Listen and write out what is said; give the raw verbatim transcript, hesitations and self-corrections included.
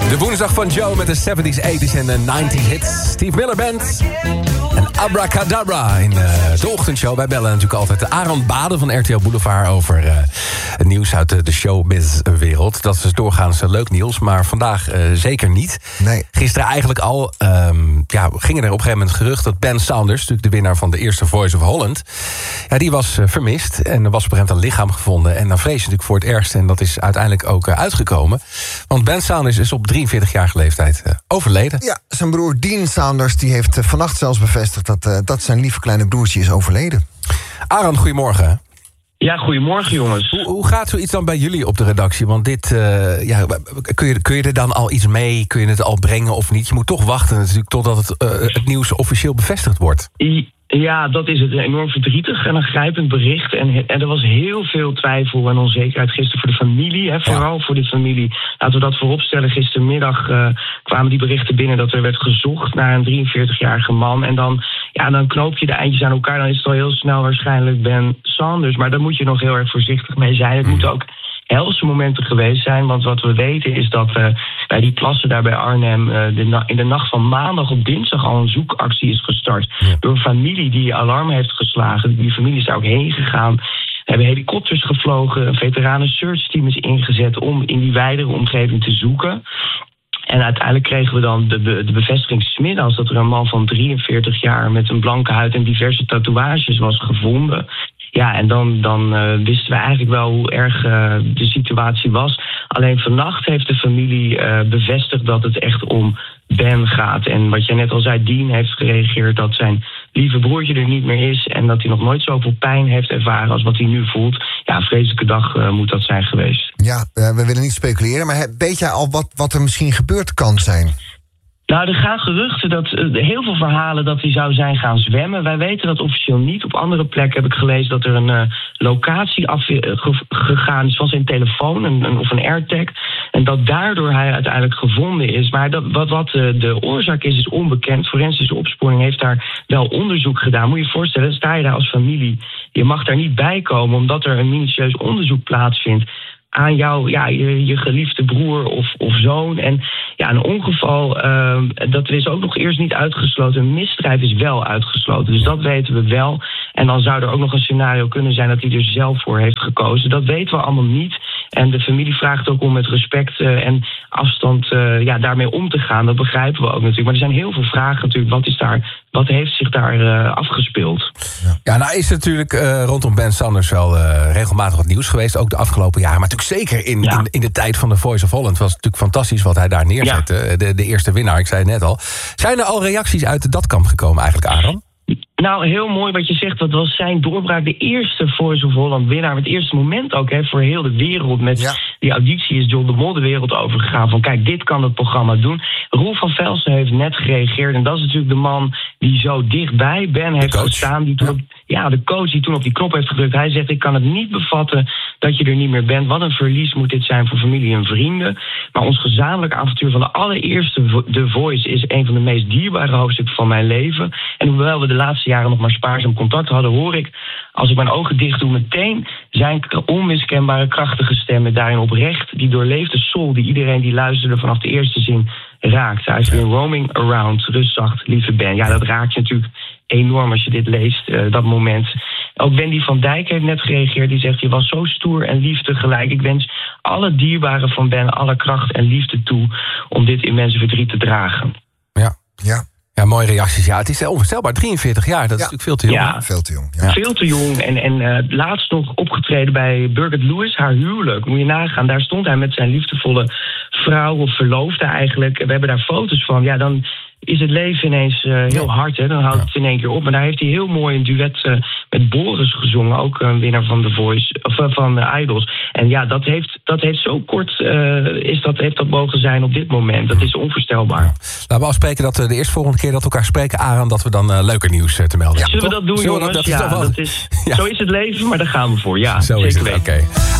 De woensdag van Joe met de zeventies, tachtigs en de negentig hits. Steve Miller Band en Abracadabra in uh, de ochtendshow. Wij bellen natuurlijk altijd de Aaron Baden van R T L Boulevard... over uh, het nieuws uit de, de showbiz-wereld. Dat is doorgaans uh, leuk nieuws, maar vandaag uh, zeker niet. Nee. Gisteren eigenlijk al um, ja, gingen er op een gegeven moment gerucht... dat Ben Saunders, natuurlijk de winnaar van de eerste Voice of Holland... ja, die was uh, vermist en er was op een gegeven moment een lichaam gevonden. En dan vrees je natuurlijk voor het ergste en dat is uiteindelijk ook uh, uitgekomen. Want Ben Saunders is op drieënveertigjarige leeftijd uh, overleden. Ja, zijn broer Dean Saunders die heeft uh, vannacht zelfs bevestigd... dat, uh, dat zijn lieve kleine broertje is overleden. Aaron, goedemorgen. Ja, goedemorgen jongens. Hoe, hoe gaat zoiets dan bij jullie op de redactie? Want dit, uh, ja, kun, je, kun je er dan al iets mee? Kun je het al brengen of niet? Je moet toch wachten natuurlijk totdat het, uh, het nieuws officieel bevestigd wordt. I- Ja, dat is het. Een enorm verdrietig en een grijpend bericht. En, en er was heel veel twijfel en onzekerheid gisteren voor de familie. Hè, vooral ja. voor de familie. Laten we dat vooropstellen. Gistermiddag uh, kwamen die berichten binnen dat er werd gezocht naar een drieënveertigjarige man. En dan, ja, dan knoop je de eindjes aan elkaar. Dan is het al heel snel waarschijnlijk Ben Saunders. Maar daar moet je nog heel erg voorzichtig mee zijn. Het moet ook helse momenten geweest zijn. Want wat we weten is dat uh, bij die plassen daar bij Arnhem... Uh, de na- in de nacht van maandag op dinsdag al een zoekactie is gestart. Ja. Door een familie die alarm heeft geslagen. Die familie is daar ook heen gegaan. We hebben helikopters gevlogen. Een veteranen searchteam is ingezet om in die wijdere omgeving te zoeken. En uiteindelijk kregen we dan de, be- de bevestiging 's middags dat er een man van drieënveertig jaar... met een blanke huid en diverse tatoeages was gevonden. Ja, en dan, dan uh, wisten we eigenlijk wel hoe erg uh, de situatie was. Alleen vannacht heeft de familie uh, bevestigd dat het echt om Ben gaat. En wat jij net al zei, Dean heeft gereageerd dat zijn lieve broertje er niet meer is... en dat hij nog nooit zoveel pijn heeft ervaren als wat hij nu voelt. Ja, een vreselijke dag uh, moet dat zijn geweest. Ja, uh, we willen niet speculeren, maar weet jij al wat, wat er misschien gebeurd kan zijn? Nou, er gaan geruchten, dat uh, heel veel verhalen dat hij zou zijn gaan zwemmen. Wij weten dat officieel niet. Op andere plekken heb ik gelezen dat er een uh, locatie afgegaan is van zijn telefoon, een, een, of een AirTag. En dat daardoor hij uiteindelijk gevonden is. Maar dat, wat, wat uh, de oorzaak is, is onbekend. Forensische opsporing heeft daar wel onderzoek gedaan. Moet je je voorstellen, sta je daar als familie. Je mag daar niet bij komen omdat er een minutieus onderzoek plaatsvindt aan jou, ja, je, je geliefde broer of, of zoon. En ja, een ongeval, uh, dat is ook nog eerst niet uitgesloten. Een misdrijf is wel uitgesloten, dus dat weten we wel. En dan zou er ook nog een scenario kunnen zijn dat hij er zelf voor heeft gekozen. Dat weten we allemaal niet. En de familie vraagt ook om met respect uh, en afstand uh, ja, daarmee om te gaan. Dat begrijpen we ook natuurlijk. Maar er zijn heel veel vragen natuurlijk. Wat is daar, wat heeft zich daar uh, afgespeeld? Ja, nou is natuurlijk uh, rondom Ben Saunders wel uh, regelmatig wat nieuws geweest. Ook de afgelopen jaren. Maar natuurlijk zeker in, ja. in, in de tijd van de Voice of Holland was het natuurlijk fantastisch wat hij daar neerzette. Ja. De, de eerste winnaar, ik zei het net al. Zijn er al reacties uit dat kamp gekomen eigenlijk, Aaron? Nou, heel mooi wat je zegt. Dat was zijn doorbraak. De eerste Voice of Holland winnaar. Het eerste moment ook hè, voor heel de wereld. Met ja. die auditie is John de Mol de wereld overgegaan. Van kijk, dit kan het programma doen. Roel van Velsen heeft net gereageerd. En dat is natuurlijk de man die zo dichtbij Ben heeft gestaan. Die toen ja. Op, ja, de coach die toen op die knop heeft gedrukt. Hij zegt, ik kan het niet bevatten dat je er niet meer bent. Wat een verlies moet dit zijn voor familie en vrienden. Maar ons gezamenlijk avontuur van de allereerste The Voice is een van de meest dierbare hoofdstukken van mijn leven. En hoewel we de laatste jaren nog maar spaarzaam contact hadden, hoor ik, als ik mijn ogen dicht doe, meteen zijn onmiskenbare krachtige stemmen daarin oprecht. Die doorleefde soul die iedereen die luisterde vanaf de eerste zin raakt. Hij is weer roaming around, rust zacht, lieve Ben. Ja, dat raakt je natuurlijk enorm als je dit leest, uh, dat moment. Ook Wendy van Dijk heeft net gereageerd. Die zegt, je was zo stoer en lief tegelijk. Ik wens alle dierbaren van Ben alle kracht en liefde toe om dit immense verdriet te dragen. Ja, ja. Ja, mooie reacties. Ja, het is onvoorstelbaar. drieënveertig jaar, dat is ja. natuurlijk veel te jong. Ja, veel te jong. Ja. Veel te jong. En, en uh, laatst nog opgetreden bij Birgit Lewis, haar huwelijk. Moet je nagaan, daar stond hij met zijn liefdevolle vrouw of verloofde eigenlijk. We hebben daar foto's van. Ja, dan is het leven ineens uh, heel ja. hard. Hè? Dan houdt het in één keer op. Maar daar heeft hij heel mooi een duet uh, met Boris gezongen. Ook een winnaar van The Voice, of uh, van uh, Idols. En ja, dat heeft, dat heeft zo kort uh, is dat, heeft dat mogen zijn op dit moment. Dat is onvoorstelbaar. Ja. Laten we afspreken dat we de eerste volgende keer dat we elkaar spreken, Aaron, dat we dan uh, leuker nieuws uh, te melden ja, hebben. Zullen we dat doen, jongens? Dat, dat is ja, dat is, ja. Zo is het leven, maar daar gaan we voor. Ja, zo zeker is het, oké. Okay.